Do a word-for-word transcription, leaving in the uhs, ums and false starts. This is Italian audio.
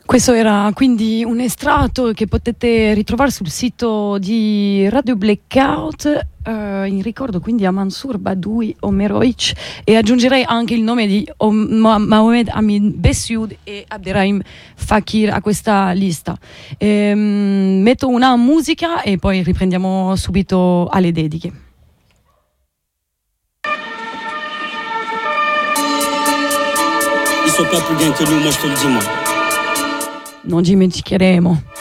Questo era quindi un estratto che potete ritrovare sul sito di Radio Blackout, uh, in ricordo quindi a Mansour Badoui Omerovic, e aggiungerei anche il nome di Mohamed Amin Bessoud e Abderrahim Fakir a questa lista. Ehm, metto una musica e poi riprendiamo subito alle dediche. Ils sont pas plus bien que nous, moi je te le dis moi. Non dimenticheremo.